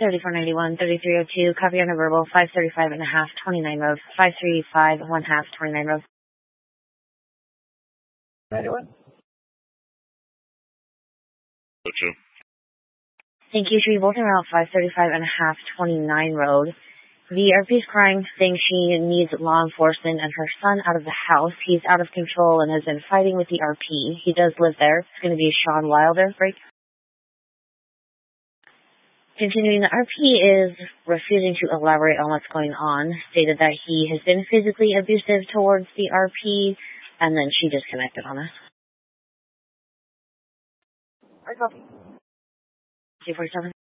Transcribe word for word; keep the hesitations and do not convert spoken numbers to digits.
thirty-four ninety-one, thirty-three oh two, copy on a verbal, five thirty-five and a half, twenty-nine Road, five three five, one half, twenty-nine Road. ninety-one. Gotcha. Thank you. Should be both in route five thirty-five and a half, twenty-nine Road. The R P is crying, saying she needs law enforcement and her son out of the house. He's out of control and has been fighting with the R P. He does live there. It's going to be Sean Wilder. Break. Continuing, the R P is refusing to elaborate on what's going on, stated that he has been physically abusive towards the R P, and then she disconnected on us. I copy. two forty-seven.